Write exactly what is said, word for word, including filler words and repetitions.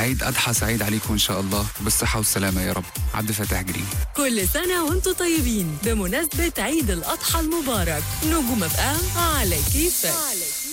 عيد أضحى سعيد عليكم إن شاء الله بالصحة والسلامة يا رب. عبد الفتاح جرين. كل سنة وانتم طيبين بمناسبة عيد الأضحى المبارك. نجوم اف ام على كيفك.